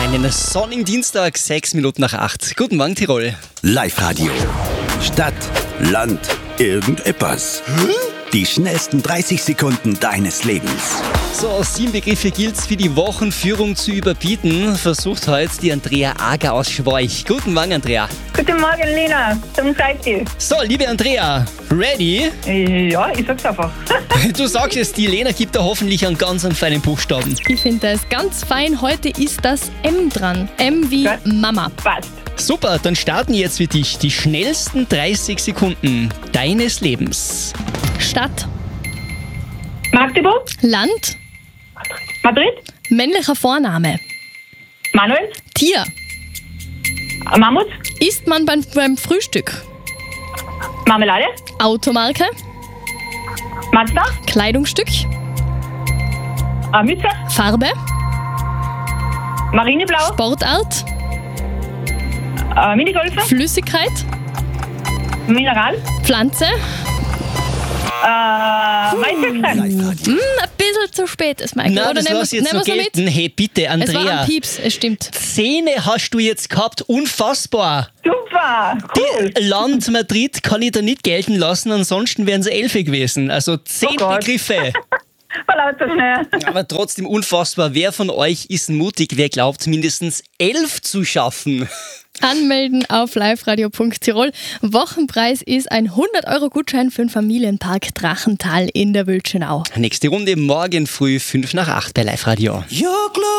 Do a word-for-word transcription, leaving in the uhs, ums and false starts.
Einen sonnigen Dienstag, sechs Minuten nach acht. Guten Morgen, Tirol. Live-Radio. Stadt, Land, irgendetwas. Die schnellsten dreißig Sekunden deines Lebens. So, aus sieben Begriffe gilt's für die Wochenführung zu überbieten. Versucht heute die Andrea Ager aus Schwoich. Guten Morgen, Andrea. Guten Morgen, Lena. Zum Seite. So, liebe Andrea, ready? Ja, ich sag's einfach. Du sagst es, die Lena gibt da hoffentlich einen ganz einen feinen Buchstaben. Ich finde das ganz fein. Heute ist das M dran. M wie Geil. Mama. Passt. Super, dann starten jetzt für dich die schnellsten dreißig Sekunden deines Lebens. Stadt, Magdeburg, Land, Madrid, männlicher Vorname, Manuel, Tier, Mammut, isst man beim, beim Frühstück, Marmelade, Automarke, Mazda, Kleidungsstück, äh, Mütze, Farbe, Marineblau, Sportart, äh, Minigolfer, Flüssigkeit, Mineral, Pflanze. äh, Maitöpfe. Live-Radio. Hm, ein bisschen zu spät ist Michael. Na, Oder das nehmen lass wir- jetzt noch nehmen wir's gelten. Hey, bitte, Es war Andrea. ein Pieps, es stimmt. Zähne hast du jetzt gehabt, unfassbar. Super, cool. Die Land Madrid kann ich da nicht gelten lassen, ansonsten wären es elf gewesen. Also zehn Oh Gott. Begriffe. War lauter schnell. Aber trotzdem unfassbar. Wer von euch ist mutig? Wer glaubt, mindestens elf zu schaffen? Anmelden auf liveradio punkt tirol. Wochenpreis ist ein hundert Euro Gutschein für den Familienpark Drachental in der Wülschenau. Nächste Runde morgen früh fünf nach acht bei Live Radio. Ja, klar.